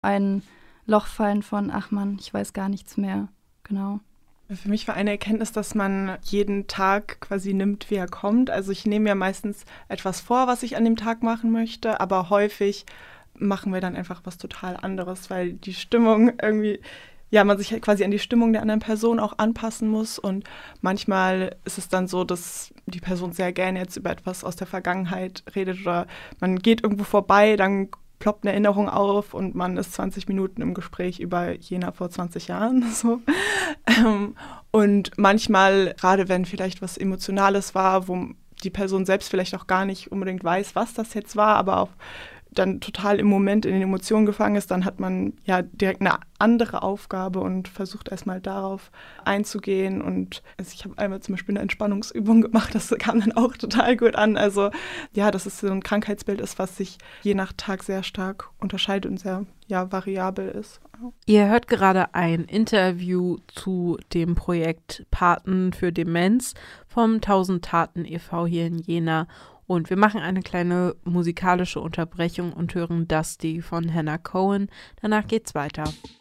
ein Loch fallen von, ach Mann, ich weiß gar nichts mehr. Genau. Für mich war eine Erkenntnis, dass man jeden Tag quasi nimmt, wie er kommt. Also ich nehme mir meistens etwas vor, was ich an dem Tag machen möchte, aber häufig machen wir dann einfach was total anderes, weil die Stimmung irgendwie, ja, man sich quasi an die Stimmung der anderen Person auch anpassen muss. Und manchmal ist es dann so, dass die Person sehr gerne jetzt über etwas aus der Vergangenheit redet oder man geht irgendwo vorbei, dann ploppt eine Erinnerung auf und man ist 20 Minuten im Gespräch über Jena vor 20 Jahren. So. Und manchmal, gerade wenn vielleicht was Emotionales war, wo die Person selbst vielleicht auch gar nicht unbedingt weiß, was das jetzt war, aber auch dann total im Moment in den Emotionen gefangen ist, dann hat man ja direkt eine andere Aufgabe und versucht erstmal darauf einzugehen. Und also ich habe einmal zum Beispiel eine Entspannungsübung gemacht, das kam dann auch total gut an. Also ja, dass es so ein Krankheitsbild ist, was sich je nach Tag sehr stark unterscheidet und sehr variabel ist. Ihr hört gerade ein Interview zu dem Projekt Paten für Demenz vom 1000 Taten e.V. hier in Jena. Und wir machen eine kleine musikalische Unterbrechung und hören Dusty von Hannah Cohen. Danach geht's weiter.